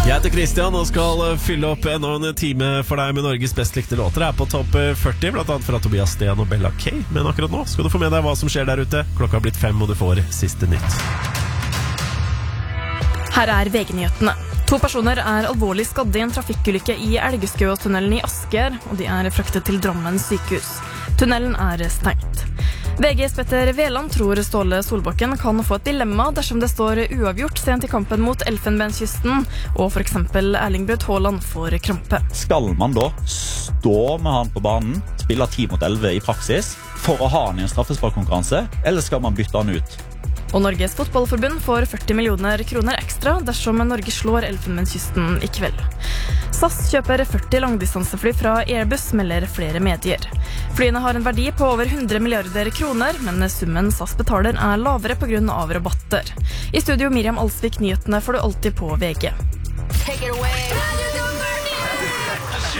Jeg heter Christian og skal fylle opp enda en time for deg med Norges best likte låter her på topp 40, blant annet fra Tobias Sten og Bella K. Men akkurat nå skal du få med deg hva som skjer der ute. Klokka har blitt 5 og du får siste nytt. Her er VG-nyhetene. 2 personer er alvorlig skadde i en trafikkulykke i Elgeskøtunnelen i Asker, og de er fraktet til Drammen sykehus. Tunnelen er stengt. VGs Petter Veland tror Ståle Solbakken kan få et dilemma dersom det står uavgjort sent i kampen mot Elfenbenskysten, og for eksempel Erling Braut Haaland får krampe. Skal man da stå med han på banen, spille 10 mot 11 i praksis, for å ha han i en straffesparkkonkurranse, eller skal man bytte han ut? Og Norges fotballforbund får 40 millioner kroner ekstra dersom Norge slår Elfenbenskysten i kveld. SAS kjøper 40 langdistansefly fra Airbus, melder flere medier. Flyene har en verdi på over 100 milliarder kroner, men summen SAS betaler er lavere på grunn av rabatter. I studio Miriam Alsvik, nyhetene får du alltid på VG. Take it away.